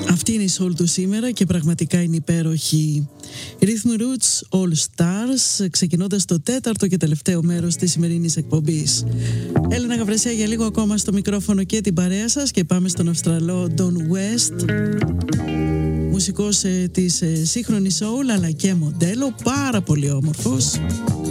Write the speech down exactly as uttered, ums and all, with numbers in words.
Αυτή είναι η soul του σήμερα και πραγματικά είναι υπέροχη. Rhythm Roots All Stars, ξεκινώντας το τέταρτο και τελευταίο μέρος της σημερινής εκπομπής. Έλενα Γαβρεσιά για λίγο ακόμα στο μικρόφωνο και την παρέα σας και πάμε στον Αυστραλό Don West, μουσικός ε, της ε, σύγχρονης soul αλλά και μοντέλο, πάρα πολύ όμορφος.